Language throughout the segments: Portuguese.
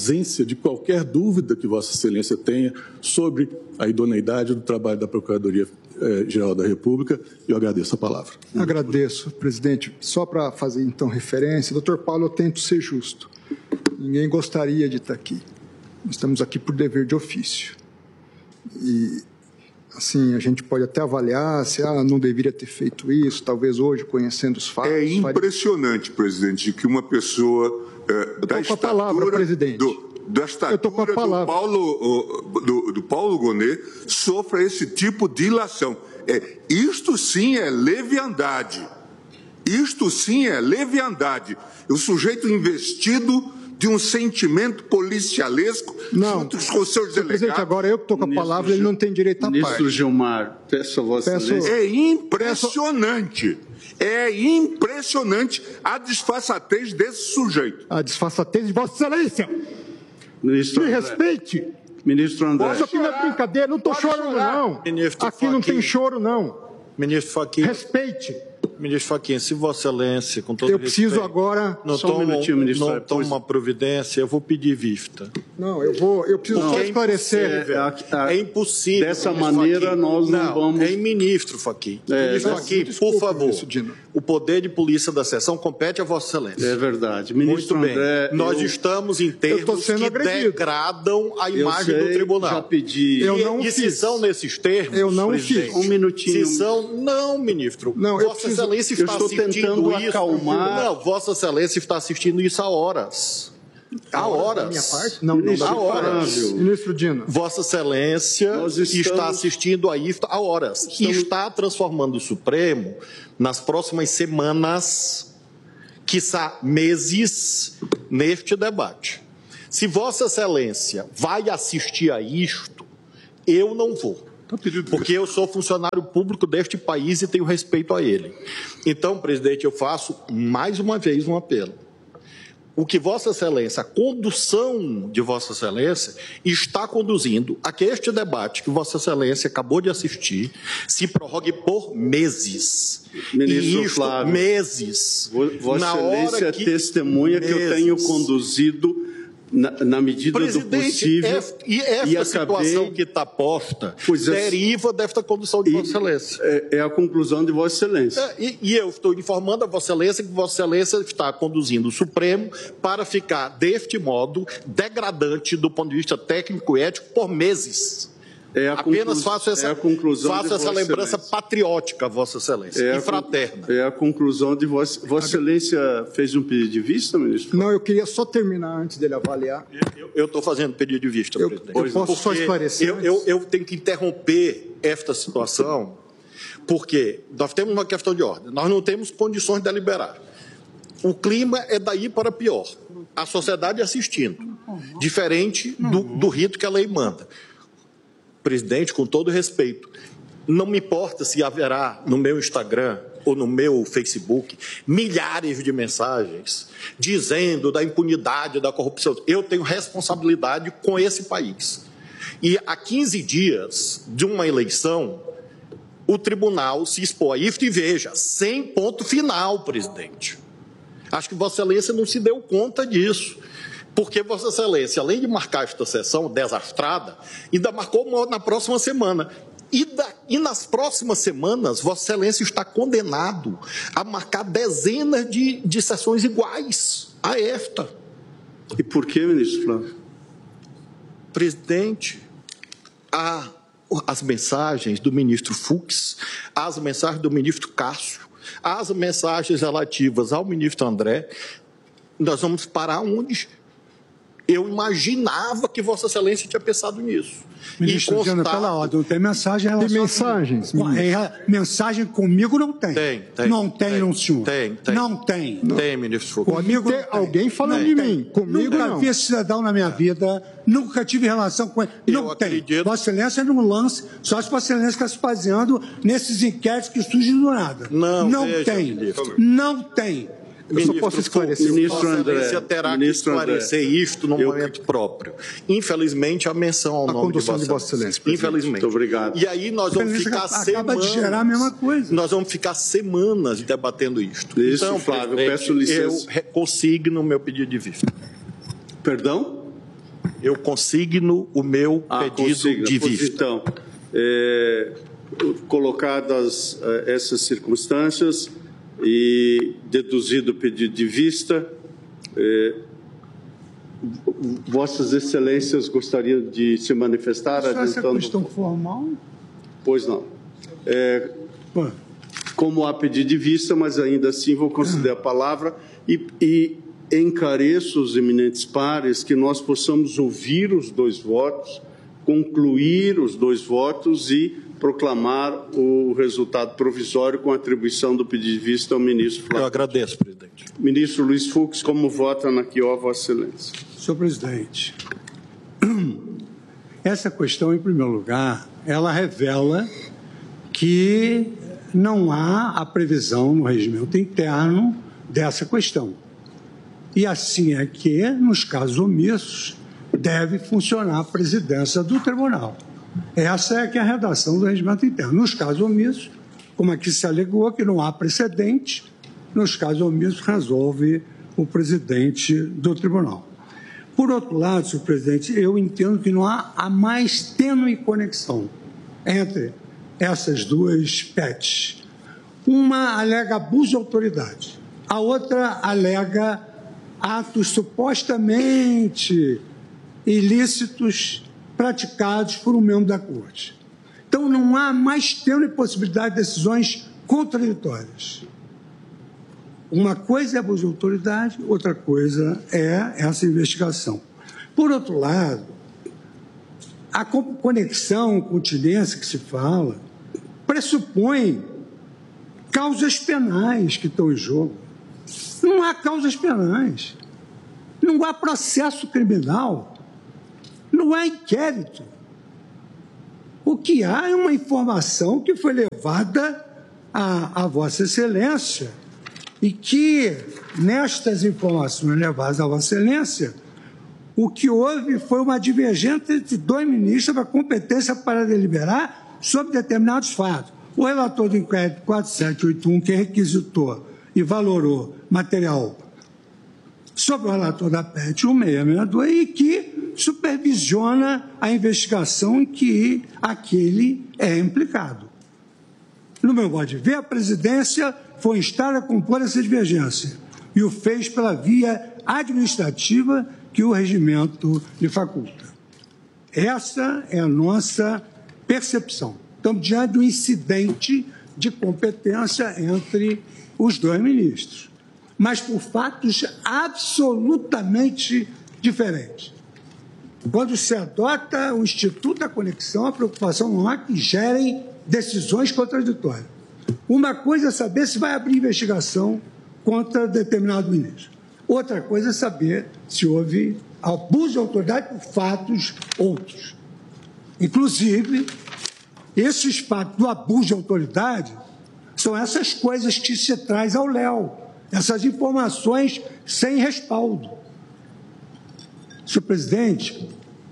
ausência de qualquer dúvida que Vossa Excelência tenha sobre a idoneidade do trabalho da Procuradoria-Geral da República, eu agradeço a palavra. Agradeço, presidente. Só para fazer, então, referência, doutor Paulo, eu tento ser justo. Ninguém gostaria de estar aqui. Nós estamos aqui por dever de ofício. E, assim, a gente pode até avaliar se não deveria ter feito isso, talvez hoje, conhecendo os fatos. É impressionante, presidente, que uma pessoa da estatura do Paulo Gonet sofra esse tipo de ilação. Isto sim é leviandade. Isto sim é leviandade. O sujeito investido de um sentimento policialesco junto com os seus delegados. Presidente, agora eu que estou com a palavra, ele não tem direito à parte. Ministro Gilmar, peço a Vossa Excelência. É impressionante. É impressionante a disfarçatez desse sujeito. A disfarçatez de Vossa Excelência. Ministro Me André. respeite. Ministro André. Isso aqui não é brincadeira, não estou chorando, não. Ministro Aqui não Fachin. tem choro, não. Ministro Fachin. Respeite. Ministro Fachin, se Vossa Excelência, com todo Eu preciso respeito, agora... não Só um minutinho, ministro. não toma uma providência, eu vou pedir vista. Não, eu preciso só esclarecer. É impossível. Dessa ministro maneira, Fachin. nós não vamos... É em ministro Fachin. Ministro Fachin, por favor, o poder de polícia da sessão compete a Vossa Excelência. É verdade. Ministro Muito bem. André, Nós estamos em termos que agredido. degradam a imagem do tribunal. Já pedi. E se são nesses termos, Eu não presidente, fiz. Um minutinho. Se são... Não, ministro. Não, Vossa Excelência eu está estou assistindo tentando isso. acalmar. Não, Vossa Excelência está assistindo isso há horas. Há horas. Da minha parte? Não, Ministro há horas. Flávio. Ministro Dino. Vossa Excelência Nós estamos- está assistindo a isso há horas. E está transformando o Supremo nas próximas semanas, quiçá meses, neste debate. Se Vossa Excelência vai assistir a isto, eu não vou. Porque eu sou funcionário público deste país e tenho respeito a ele. Então, presidente, eu faço mais uma vez um apelo. O que Vossa Excelência, a condução de Vossa Excelência, está conduzindo a que este debate que Vossa Excelência acabou de assistir se prorrogue por meses. Ministro E isto, Flávio, meses. Vossa Na hora Excelência que- testemunha que eu tenho meses. conduzido na medida do possível. E esta situação acabei... que está posta Pois é. deriva desta condução de Vossa Excelência. É a conclusão de Vossa Excelência. E eu estou informando a Vossa Excelência que Vossa Excelência está conduzindo o Supremo para ficar deste modo degradante do ponto de vista técnico e ético por meses. Apenas faço essa lembrança patriótica, Vossa Excelência, e fraterna. É a conclusão de Vossa Excelência fez um pedido de vista, ministro? Não, eu queria só terminar antes dele avaliar. Eu estou fazendo pedido de vista, presidente. Eu posso só esclarecer? Eu tenho que interromper esta situação, porque nós temos uma questão de ordem. Nós não temos condições de deliberar. O clima é daí para pior. A sociedade assistindo, diferente do rito que a lei manda. Presidente, com todo respeito, não me importa se haverá no meu Instagram ou no meu Facebook milhares de mensagens dizendo da impunidade, da corrupção. Eu tenho responsabilidade com esse país. E há 15 dias de uma eleição, o tribunal se expõe a isso e veja, sem ponto final, presidente. Acho que Vossa Excelência não se deu conta disso. Porque Vossa Excelência, além de marcar esta sessão desastrada, ainda marcou uma na próxima semana. E nas próximas semanas, Vossa Excelência está condenado a marcar dezenas de sessões iguais a esta. E por que, ministro Flávio? Presidente, há as mensagens do ministro Fux, as mensagens do ministro Cássio, as mensagens relativas ao ministro André. Nós vamos parar onde? Eu imaginava que Vossa Excelência tinha pensado nisso. Ministro Diana, pela ordem, não tem mensagem em relação Tem mensagens? Mensagem comigo não tem. Tem. Não tem, não, senhor. Tem. Não tem. Tem, ministro Fux. Comigo Tem alguém falando de mim. Comigo Nunca não. vi esse cidadão na minha vida, nunca tive relação com ele. Não tem. acredito. Vossa Excelência não lance, só se Vossa Excelência está se baseando nesses inquéritos que surgem do nada. Não, veja, tem. ministro. Não tem. Eu só posso esclarecer. Ministro Vossa André, Excelência terá ministro que esclarecer André, isto no momento próprio. Infelizmente, a menção ao nome condução de Vossa Excelência, presidente. Infelizmente. Muito obrigado. E aí nós vamos Excelência ficar acaba semanas... de gerar a mesma coisa. Nós vamos ficar semanas debatendo isto. Isso, Então, Flávio, presidente, peço licença. eu consigno o meu pedido de vista. Perdão? Eu consigno o meu pedido de vista. Então, colocadas essas circunstâncias e deduzido o pedido de vista, Vossas Excelências gostariam de se manifestar? Só essa questão formal? Pois não. Como há pedido de vista, mas ainda assim vou conceder a palavra e encareço os eminentes pares que nós possamos ouvir os dois votos, concluir os dois votos e proclamar o resultado provisório com atribuição do pedido de vista ao ministro Flávio. Eu agradeço, presidente. Ministro Luiz Fux, como vota na QO, Vossa Excelência? Senhor presidente, essa questão, em primeiro lugar, ela revela que não há a previsão no regimento interno dessa questão. E assim é que, nos casos omissos, deve funcionar a presidência do tribunal. Essa é que é a redação do regimento interno. Nos casos omissos, como aqui se alegou que não há precedente, nos casos omissos resolve o presidente do tribunal. Por outro lado, senhor presidente, eu entendo que não há a mais tênue conexão entre essas duas PETs. Uma alega abuso de autoridade, a outra alega atos supostamente ilícitos praticados por um membro da Corte. Então, não há mais tênue possibilidade de decisões contraditórias. Uma coisa é abuso de autoridade, outra coisa é essa investigação. Por outro lado, a conexão, continência que se fala, pressupõe causas penais que estão em jogo. Não há causas penais, não há processo criminal, não há inquérito. O que há é uma informação que foi levada a Vossa Excelência e que, nestas informações levadas a Vossa Excelência, o que houve foi uma divergência entre dois ministros da competência para deliberar sobre determinados fatos. O relator do inquérito 4781, que requisitou e valorou material sobre o relator da PET 1662 e que supervisiona a investigação em que aquele é implicado. No meu modo de ver, a presidência foi instada a compor essa divergência e o fez pela via administrativa que o regimento lhe faculta. Essa é a nossa percepção. Estamos diante de um incidente de competência entre os dois ministros, mas por fatos absolutamente diferentes. Quando se adota o Instituto da Conexão, a preocupação não há que gerem decisões contraditórias. Uma coisa é saber se vai abrir investigação contra determinado ministro. Outra coisa é saber se houve abuso de autoridade por fatos outros. Inclusive, esses fatos do abuso de autoridade são essas coisas que se traz ao léu, essas informações sem respaldo. Senhor presidente,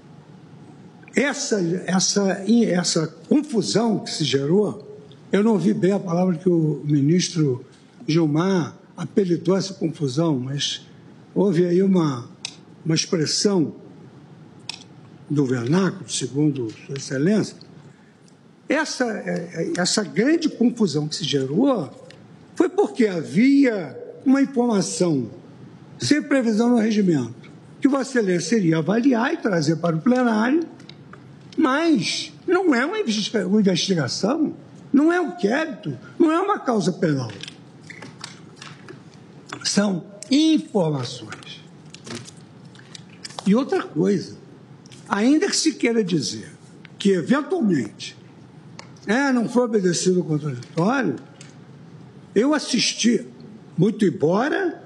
essa confusão que se gerou, eu não ouvi bem a palavra que o ministro Gilmar apelidou essa confusão, mas houve aí uma expressão do vernáculo, segundo Sua Excelência. Essa grande confusão que se gerou foi porque havia uma informação sem previsão no regimento, que Vossa Excelência iria avaliar e trazer para o plenário, mas não é uma investigação, não é um inquérito, não é uma causa penal. São informações. E outra coisa, ainda que se queira dizer que, eventualmente, não foi obedecido o contraditório, eu assisti, muito embora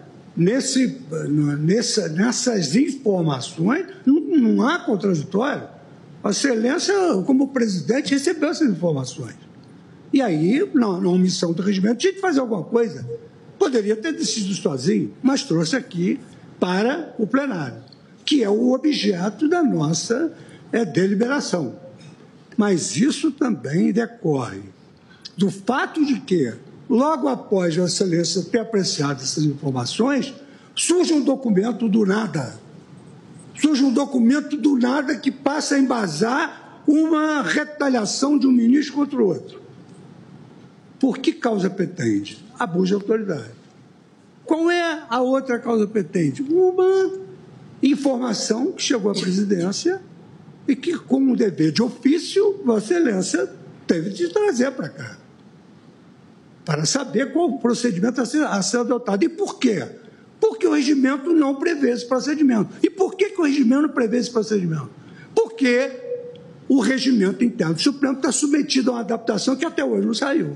nessas informações não há contraditório. A Excelência, como presidente, recebeu essas informações. E aí, na omissão do regimento, tinha que fazer alguma coisa. Poderia ter decidido sozinho, mas trouxe aqui para o plenário, que é o objeto da nossa deliberação. Mas isso também decorre do fato de que, logo após Vossa Excelência ter apreciado essas informações, surge um documento do nada, surge um documento do nada que passa a embasar uma retaliação de um ministro contra o outro. Por que causa petente? Abuso de autoridade. Qual é a outra causa petente? Uma informação que chegou à presidência e que, como dever de ofício, Vossa Excelência teve de trazer para cá, para saber qual o procedimento a ser adotado. E por quê? Porque o regimento não prevê esse procedimento. E por que o regimento não prevê esse procedimento? Porque o regimento interno do Supremo está submetido a uma adaptação que até hoje não saiu.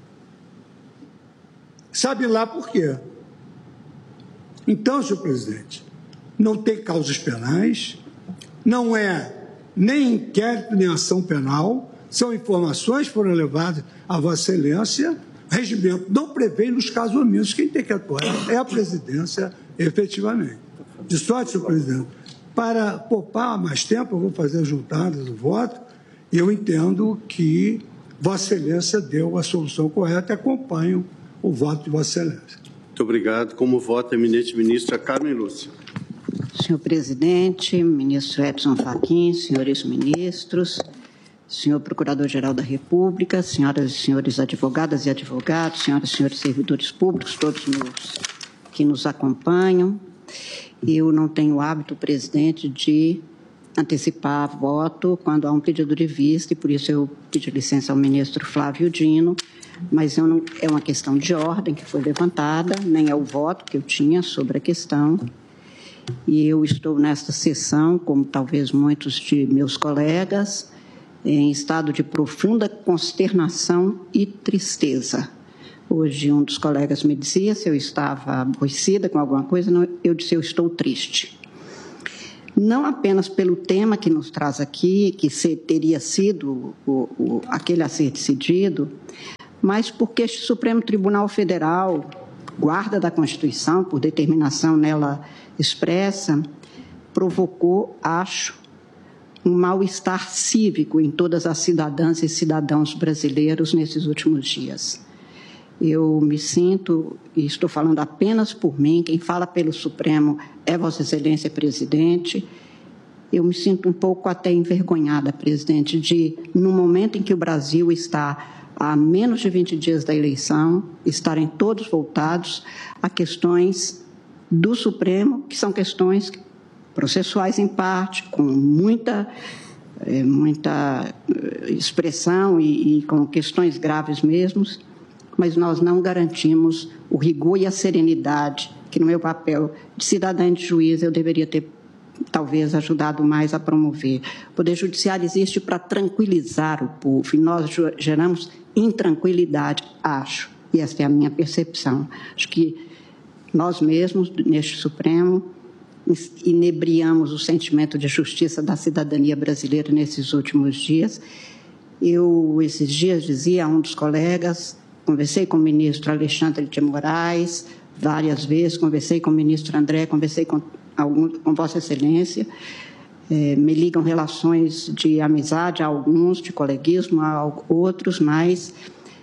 Sabe lá por quê? Então, senhor presidente, não tem causas penais, não é nem inquérito nem ação penal, são informações que foram levadas a Vossa Excelência. O regimento não prevê, nos casos omissos, quem tem que atuar é a presidência, efetivamente. De sorte, senhor presidente, para poupar mais tempo, eu vou fazer as juntadas do voto, e eu entendo que Vossa Excelência deu a solução correta e acompanho o voto de Vossa Excelência. Muito obrigado. Como voto, eminente ministra Carmen Lúcia. Senhor presidente, ministro Edson Fachin, senhores ministros, senhor Procurador-Geral da República, senhoras e senhores advogadas e advogados, senhoras e senhores servidores públicos, todos que nos acompanham. Eu não tenho o hábito, presidente, de antecipar voto quando há um pedido de vista, e por isso eu pedi licença ao ministro Flávio Dino, mas eu não, é uma questão de ordem que foi levantada, nem é o voto que eu tinha sobre a questão. E eu estou nesta sessão, como talvez muitos de meus colegas, em estado de profunda consternação e tristeza. Hoje um dos colegas me dizia se eu estava aborrecida com alguma coisa, eu disse eu estou triste. Não apenas pelo tema que nos traz aqui, que teria sido aquele a ser decidido, mas porque este Supremo Tribunal Federal, guarda da Constituição, por determinação nela expressa, provocou, acho, um mal-estar cívico em todas as cidadãs e cidadãos brasileiros nesses últimos dias. Eu me sinto, e estou falando apenas por mim, quem fala pelo Supremo é Vossa Excelência Presidente, eu me sinto um pouco até envergonhada, presidente, de, no momento em que o Brasil está a menos de 20 dias da eleição, estarem todos voltados a questões do Supremo, que são questões processuais em parte, com muita expressão e com questões graves mesmo, mas nós não garantimos o rigor e a serenidade que, no meu papel de cidadã e de juiz, eu deveria ter, talvez, ajudado mais a promover. O Poder Judiciário existe para tranquilizar o povo, e nós geramos intranquilidade, acho, e esta é a minha percepção. Acho que nós mesmos, neste Supremo, inebriamos o sentimento de justiça da cidadania brasileira nesses últimos dias. Eu, esses dias, dizia a um dos colegas, conversei com o ministro Alexandre de Moraes várias vezes, conversei com o ministro André, conversei com Vossa Excelência, me ligam relações de amizade a alguns, de coleguismo a outros, mas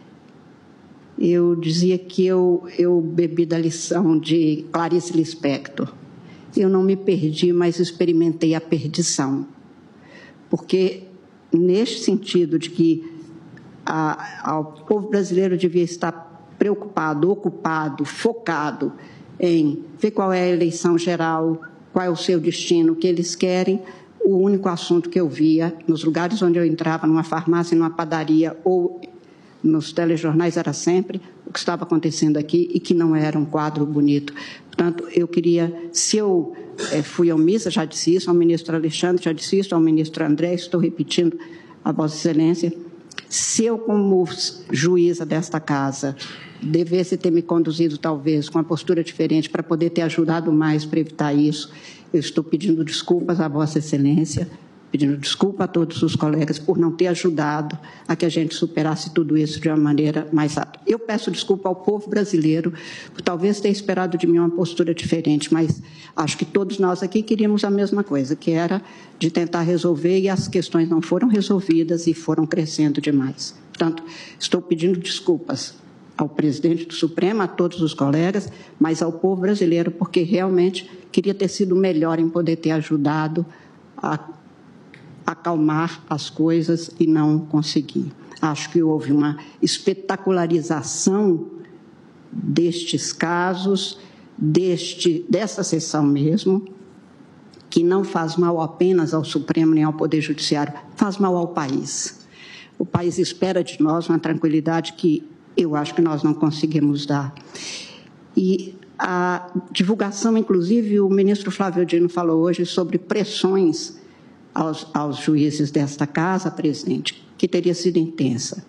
eu dizia que eu bebi da lição de Clarice Lispector. Eu não me perdi, mas experimentei a perdição. Porque, neste sentido de que o povo brasileiro devia estar preocupado, ocupado, focado em ver qual é a eleição geral, qual é o seu destino, o que eles querem, o único assunto que eu via nos lugares onde eu entrava, numa farmácia, numa padaria ou nos telejornais, era sempre o que estava acontecendo aqui e que não era um quadro bonito. Portanto, eu queria, se eu fui omissa, já disse isso ao ministro Alexandre, já disse isso ao ministro André, estou repetindo a Vossa Excelência, se eu, como juíza desta casa, devesse ter me conduzido, talvez, com uma postura diferente para poder ter ajudado mais para evitar isso, eu estou pedindo desculpas a Vossa Excelência, pedindo desculpa a todos os colegas por não ter ajudado a que a gente superasse tudo isso de uma maneira mais rápida. Eu peço desculpa ao povo brasileiro por talvez ter esperado de mim uma postura diferente, mas acho que todos nós aqui queríamos a mesma coisa, que era de tentar resolver, e as questões não foram resolvidas e foram crescendo demais. Portanto, estou pedindo desculpas ao presidente do Supremo, a todos os colegas, mas ao povo brasileiro, porque realmente queria ter sido melhor em poder ter ajudado a acalmar as coisas e não consegui. Acho que houve uma espetacularização destes casos, dessa sessão mesmo, que não faz mal apenas ao Supremo nem ao Poder Judiciário, faz mal ao país. O país espera de nós uma tranquilidade que eu acho que nós não conseguimos dar. E a divulgação, inclusive, o ministro Flávio Dino falou hoje sobre pressões aos juízes desta casa, presidente, que teria sido intensa.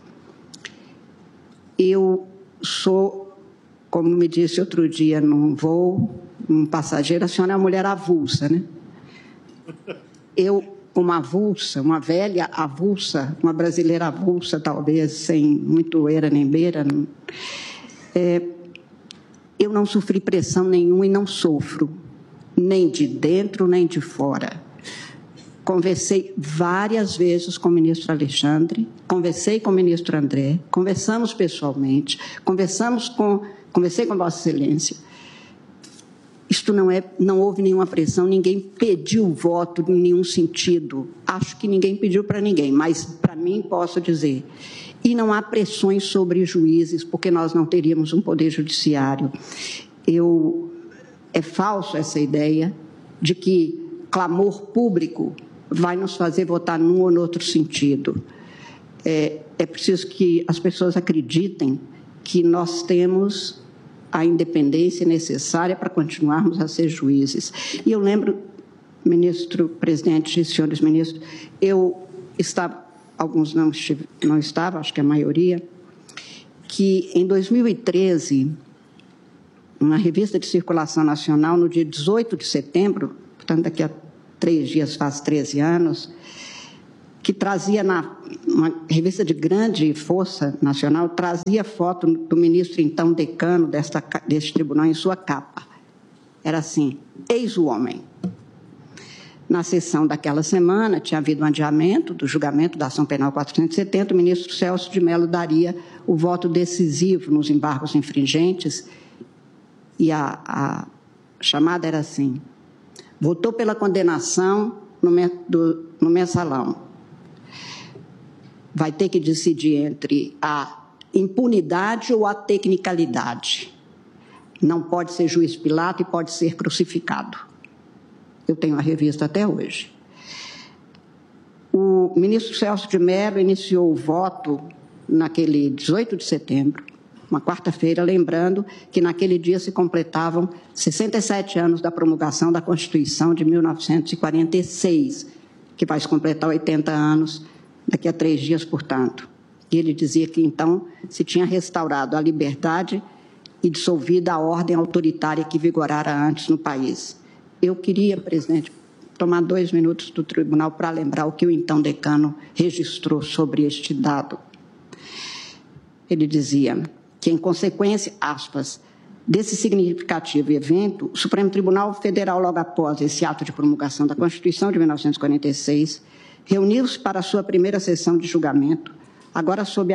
Eu sou, como me disse outro dia num voo, um passageiro, a senhora é uma mulher avulsa, né? Eu, uma avulsa, uma velha avulsa, uma brasileira avulsa, talvez, sem muito eira nem beira, eu não sofri pressão nenhuma e não sofro, nem de dentro nem de fora. Conversei várias vezes com o ministro Alexandre, conversei com o ministro André, conversamos pessoalmente, conversei com Vossa Excelência. Isto não houve nenhuma pressão, ninguém pediu voto em nenhum sentido. Acho que ninguém pediu para ninguém, mas para mim posso dizer. E não há pressões sobre juízes, porque nós não teríamos um poder judiciário. É falso essa ideia de que clamor público vai nos fazer votar num ou no outro sentido. É preciso que as pessoas acreditem que nós temos a independência necessária para continuarmos a ser juízes. E eu lembro, ministro, presidente e senhores ministros, eu estava, alguns não estavam, acho que a maioria, que em 2013, uma revista de circulação nacional, no dia 18 de setembro, portanto, daqui a 3 dias faz 13 anos, que trazia, uma revista de grande força nacional, trazia foto do ministro, então, decano deste tribunal em sua capa. Era assim, eis o homem. Na sessão daquela semana, tinha havido um adiamento do julgamento da ação penal 470, o ministro Celso de Mello daria o voto decisivo nos embargos infringentes, e a chamada era assim, votou pela condenação no mensalão. Vai ter que decidir entre a impunidade ou a tecnicalidade. Não pode ser juiz Pilato e pode ser crucificado. Eu tenho a revista até hoje. O ministro Celso de Mello iniciou o voto naquele 18 de setembro, uma quarta-feira, lembrando que naquele dia se completavam 67 anos da promulgação da Constituição de 1946, que vai se completar 80 anos daqui a 3 dias, portanto. E ele dizia que, então, se tinha restaurado a liberdade e dissolvida a ordem autoritária que vigorara antes no país. Eu queria, presidente, tomar 2 minutos do tribunal para lembrar o que o então decano registrou sobre este dado. Ele dizia que, em consequência, aspas, desse significativo evento, o Supremo Tribunal Federal, logo após esse ato de promulgação da Constituição de 1946, reuniu-se para a sua primeira sessão de julgamento, agora sob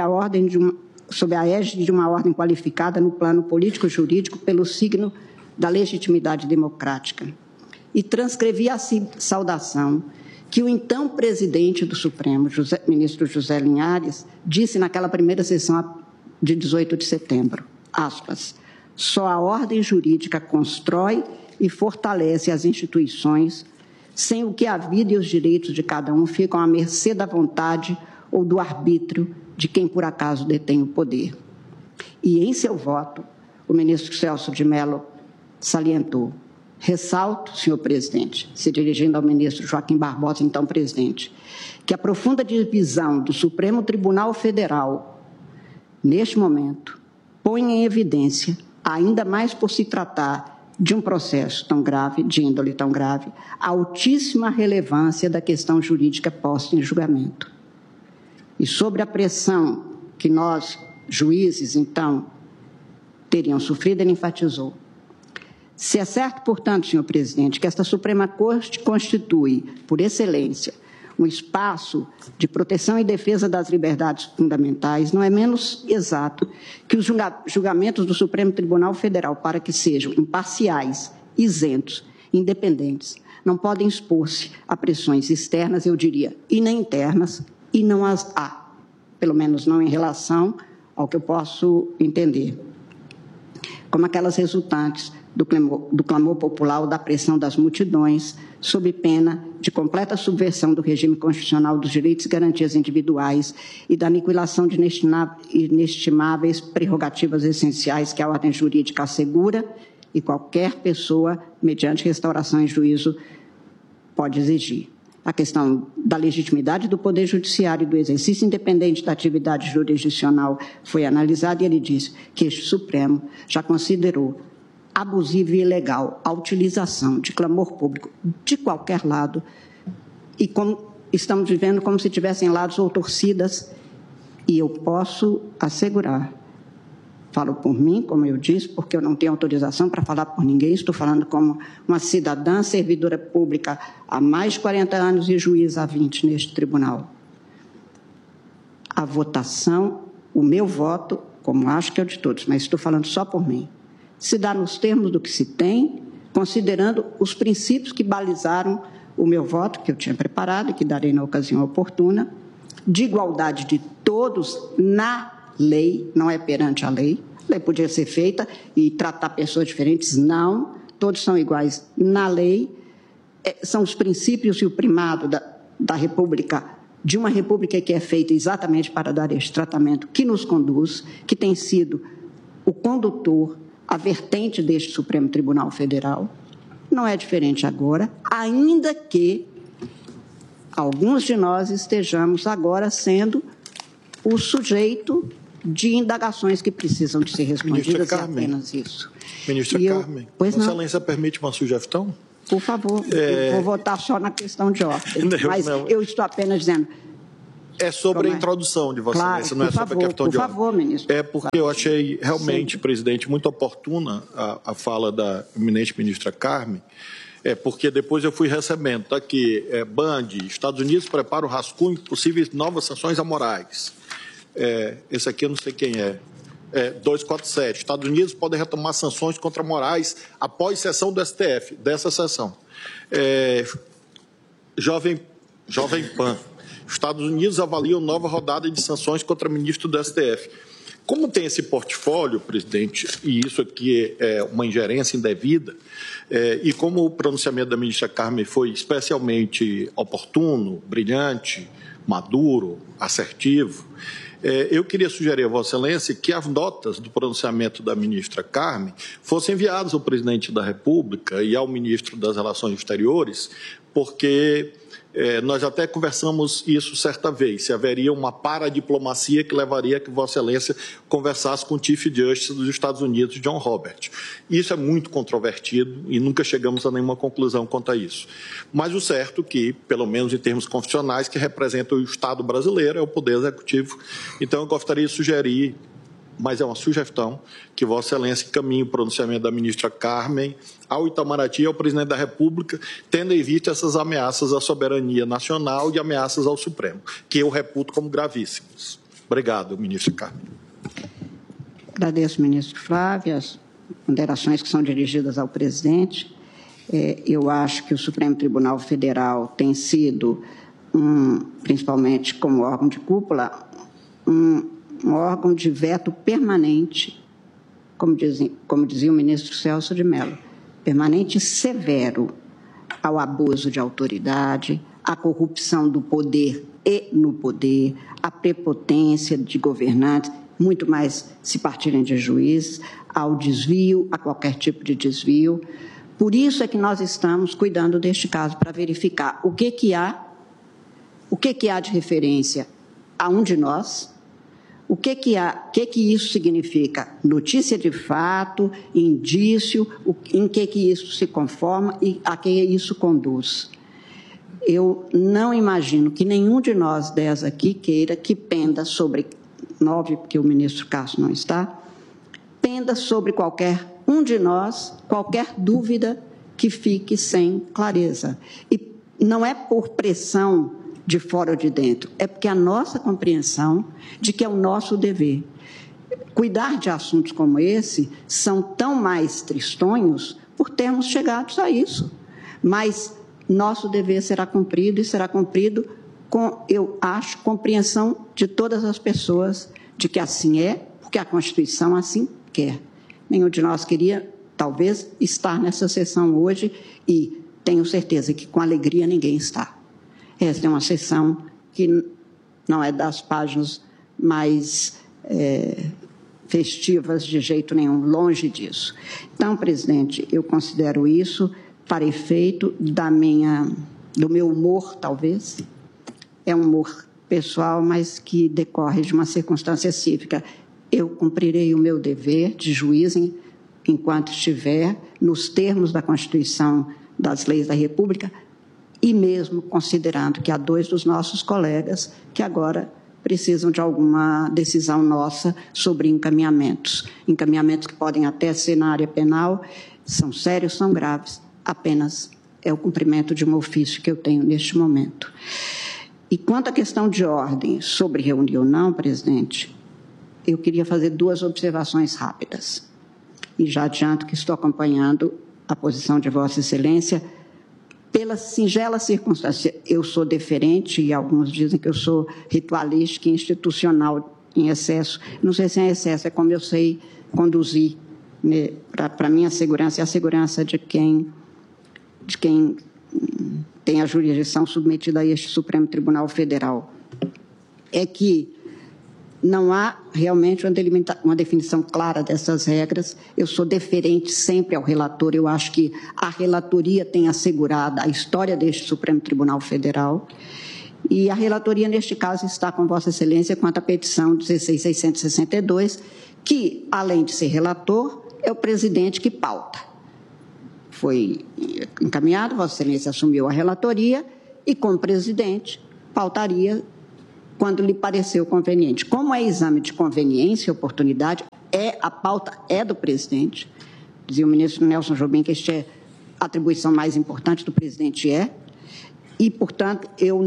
a égide de uma ordem qualificada no plano político-jurídico pelo signo da legitimidade democrática. E transcrevi a saudação que o então presidente do Supremo, ministro José Linhares, disse naquela primeira sessão de 18 de setembro, aspas, só a ordem jurídica constrói e fortalece as instituições, sem o que a vida e os direitos de cada um ficam à mercê da vontade ou do arbítrio de quem por acaso detém o poder. E em seu voto, o ministro Celso de Mello salientou, ressalto, senhor presidente, se dirigindo ao ministro Joaquim Barbosa, então presidente, que a profunda divisão do Supremo Tribunal Federal, neste momento, põe em evidência, ainda mais por se tratar de um processo tão grave, de índole tão grave, a altíssima relevância da questão jurídica posta em julgamento. E sobre a pressão que nós, juízes, então, teriam sofrido, ele enfatizou. Se é certo, portanto, senhor presidente, que esta Suprema Corte constitui, por excelência, um espaço de proteção e defesa das liberdades fundamentais, não é menos exato que os julgamentos do Supremo Tribunal Federal, para que sejam imparciais, isentos, independentes, não podem expor-se a pressões externas, eu diria, e nem internas, e não as há, pelo menos não em relação ao que eu posso entender, como aquelas resultantes do clamor popular ou da pressão das multidões, sob pena de completa subversão do regime constitucional dos direitos e garantias individuais e da aniquilação de inestimáveis prerrogativas essenciais que a ordem jurídica assegura e qualquer pessoa, mediante restauração em juízo, pode exigir. A questão da legitimidade do Poder Judiciário e do exercício independente da atividade jurisdicional foi analisada e ele disse que este Supremo já considerou abusiva e ilegal a utilização de clamor público de qualquer lado e como estamos vivendo como se tivessem lados ou torcidas, e eu posso assegurar, falo por mim, como eu disse, porque eu não tenho autorização para falar por ninguém, estou falando como uma cidadã servidora pública há mais de 40 anos e juiz há 20 neste tribunal. A votação, o meu voto, como acho que é o de todos, mas estou falando só por mim, se dá nos termos do que se tem, considerando os princípios que balizaram o meu voto, que eu tinha preparado e que darei na ocasião oportuna, de igualdade de todos na lei, não é perante a lei podia ser feita e tratar pessoas diferentes, não, todos são iguais na lei, são os princípios e o primado da República, de uma República que é feita exatamente para dar este tratamento que nos conduz, que tem sido o condutor, a vertente deste Supremo Tribunal Federal, não é diferente agora, ainda que alguns de nós estejamos agora sendo o sujeito de indagações que precisam de ser respondidas, é apenas isso. Ministra Carmen, Vossa Excelência permite uma sugestão? Por favor, eu vou votar só na questão de ordem, mas eu estou apenas dizendo... É sobre a introdução de Vossa Excelência, não é sobre a questão de ordem. Por favor, ministro. É porque eu achei realmente, presidente, muito oportuna a fala da eminente ministra Carmen, porque depois eu fui recebendo, está aqui, Band, Estados Unidos prepara o rascunho de possíveis novas sanções a Moraes. Esse aqui eu não sei quem é. 247, Estados Unidos podem retomar sanções contra Moraes após sessão do STF, dessa sessão. Jovem Pan, Estados Unidos avaliam nova rodada de sanções contra ministro do STF. Como tem esse portfólio, presidente, e isso aqui é uma ingerência indevida, e como o pronunciamento da ministra Carmen foi especialmente oportuno, brilhante, maduro, assertivo, eu queria sugerir a Vossa Excelência que as notas do pronunciamento da ministra Carmen fossem enviadas ao presidente da República e ao ministro das Relações Exteriores, porque nós até conversamos isso certa vez, se haveria uma paradiplomacia que levaria a que Vossa Excelência conversasse com o Chief Justice dos Estados Unidos, John Roberts. Isso é muito controvertido e nunca chegamos a nenhuma conclusão quanto a isso. Mas o certo que, pelo menos em termos constitucionais, que representa o Estado brasileiro, é o Poder Executivo. Então, eu gostaria de sugerir, mas é uma sugestão, que Vossa Excelência encaminhe o pronunciamento da ministra Carmen ao Itamaraty e ao presidente da República, tendo em vista essas ameaças à soberania nacional e ameaças ao Supremo, que eu reputo como gravíssimas. Obrigado, ministra Carmen. Agradeço, ministro Flávio, as ponderações que são dirigidas ao presidente. Eu acho que o Supremo Tribunal Federal tem sido, principalmente como órgão de cúpula, um órgão de veto permanente, como dizia o ministro Celso de Mello, permanente e severo ao abuso de autoridade, à corrupção do poder e no poder, à prepotência de governantes, muito mais se partirem de juízes, ao desvio, a qualquer tipo de desvio. Por isso é que nós estamos cuidando deste caso, para verificar o que há de referência a um de nós, o que isso significa? Notícia de fato, indício, em que isso se conforma e a que isso conduz. Eu não imagino que nenhum de nós 10 aqui queira que penda sobre 9, porque o ministro Cássio não está, penda sobre qualquer um de nós, qualquer dúvida que fique sem clareza. E não é por pressão de fora ou de dentro, é porque a nossa compreensão de que é o nosso dever. Cuidar de assuntos como esse são tão mais tristonhos por termos chegado a isso. Mas nosso dever será cumprido e será cumprido com, eu acho, compreensão de todas as pessoas de que assim é, porque a Constituição assim quer. Nenhum de nós queria, talvez, estar nessa sessão hoje e tenho certeza que com alegria ninguém está. Esta é uma sessão que não é das páginas mais festivas de jeito nenhum, longe disso. Então, presidente, eu considero isso para efeito do meu humor, talvez. É um humor pessoal, mas que decorre de uma circunstância cívica. Eu cumprirei o meu dever de juiz enquanto estiver nos termos da Constituição, das leis da República, e mesmo considerando que há 2 dos nossos colegas que agora precisam de alguma decisão nossa sobre encaminhamentos que podem até ser na área penal, são sérios, são graves, apenas é o cumprimento de um ofício que eu tenho neste momento. E quanto à questão de ordem sobre reunir ou não, presidente, eu queria fazer 2 observações rápidas. E já adianto que estou acompanhando a posição de Vossa Excelência pela singela circunstância. Eu sou deferente, e alguns dizem que eu sou ritualística e institucional em excesso. Não sei se é excesso, é como eu sei conduzir, né, para a minha segurança e a segurança de quem tem a jurisdição submetida a este Supremo Tribunal Federal. É que não há realmente uma definição clara dessas regras. Eu sou deferente sempre ao relator. Eu acho que a relatoria tem assegurado a história deste Supremo Tribunal Federal. E a relatoria, neste caso, está com Vossa Excelência quanto à petição 16.662, que, além de ser relator, é o presidente que pauta. Foi encaminhado, Vossa Excelência assumiu a relatoria e, como presidente, pautaria quando lhe pareceu conveniente. Como é exame de conveniência e oportunidade, a pauta é do presidente. Dizia o ministro Nelson Jobim que esta é a atribuição mais importante do presidente, e, portanto, eu